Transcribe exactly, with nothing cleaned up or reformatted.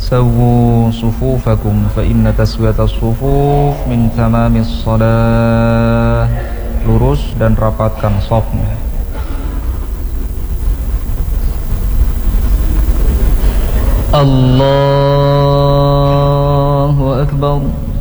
Sawwu sufufakum fa inna taswiyatas sufuf min tamamis shalah. Lurus dan rapatkan shafnya. Allahu Akbar.